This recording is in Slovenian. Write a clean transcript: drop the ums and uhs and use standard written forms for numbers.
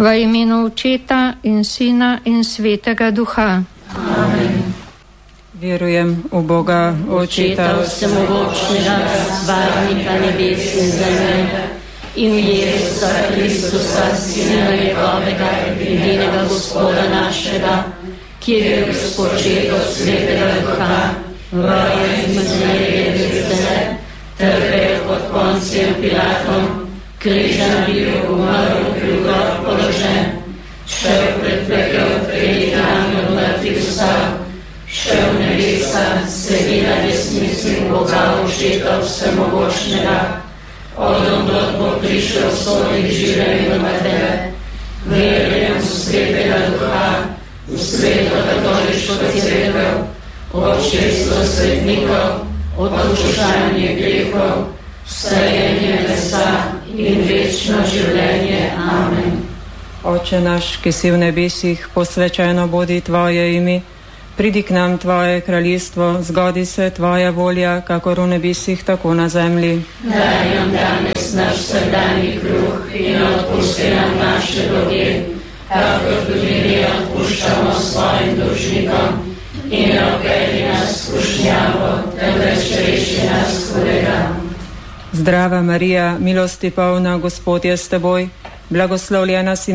V imenu Očeta in Sina in Svetega Duha. Amen. Verujem v Boga, Očeta vsemogočnega, stvarnika nebes in zemlje, in v Jezusa Kristusa, Sina njegovega, edinega Gospoda našega, ki je bil spočet od Svetega Duha, rojen iz Marije Neveste, trpel pod Poncijem Pilatom, križan bil, umrl, bil grob položen, šel pred pekel, tretji dan od mrtvih vstal, šel v nebesa, sedi na desnici Boga Očeta vsemogočnega, odontot bo prišel soditi žive in mrtve. Verujem v Svetega Duha, v Sveto katoliško cerkev, občestvo svetnikov, odpuščanje grehov, vstajenje mesa in večno življenje. Amen. Oče naš, ki si v nebesih, posvečeno bodi Tvoje ime. Pridi k nam Tvoje kraljestvo, zgodi se Tvoja volja, kakor v nebesih, tako na zemlji. Daj nam danes naš vsakdanji kruh in odpusti nam naše dolge, kakor tudi mi odpuščamo svojim dolžnikom, in ne vpelji nas v skušnjavo, temveč reši nas hudega. Zdrava Marija, milosti polna, Gospod je s teboj, blagoslovljena si